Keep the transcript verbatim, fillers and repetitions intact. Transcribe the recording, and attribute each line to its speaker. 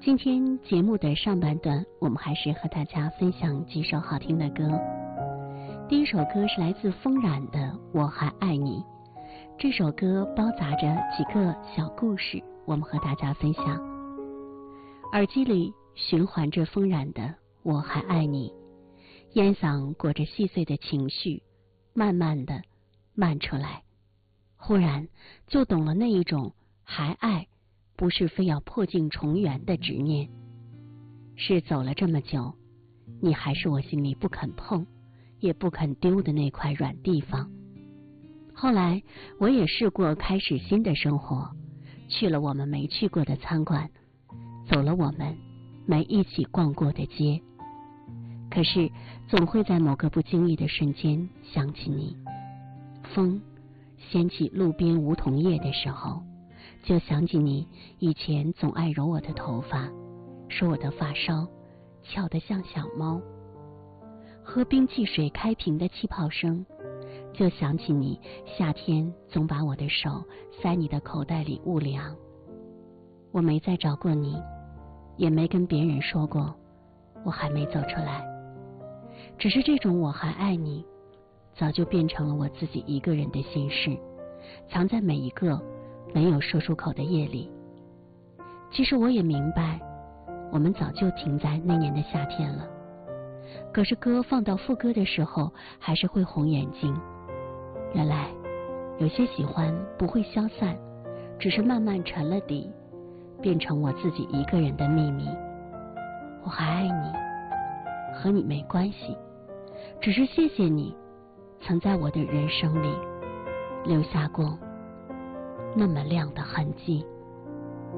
Speaker 1: 今天节目的上半段，我们还是和大家分享几首好听的歌。第一首歌是来自风染的《我还爱你》，这首歌包杂着几个小故事，我们和大家分享。耳机里循环着风染的《我还爱你》，烟嗓裹着细碎的情绪，慢慢的漫出来，忽然就懂了那一种还爱不是非要破镜重圆的执念，是走了这么久，你还是我心里不肯碰也不肯丢的那块软地方。后来我也试过开始新的生活，去了我们没去过的餐馆，走了我们没一起逛过的街，可是总会在某个不经意的瞬间想起你。风掀起路边梧桐叶的时候，就想起你以前总爱揉我的头发，说我的发梢翘得像小猫。喝冰汽水开瓶的气泡声，就想起你夏天总把我的手塞你的口袋里捂凉。我没再找过你，也没跟别人说过我还没走出来，只是这种我还爱你早就变成了我自己一个人的心事，藏在每一个没有说出口的夜里。其实我也明白，我们早就停在那年的夏天了，可是歌放到副歌的时候还是会红眼睛。原来有些喜欢不会消散，只是慢慢沉了底，变成我自己一个人的秘密。我还爱你，和你没关系，只是谢谢你曾在我的人生里留下过那么亮的痕迹。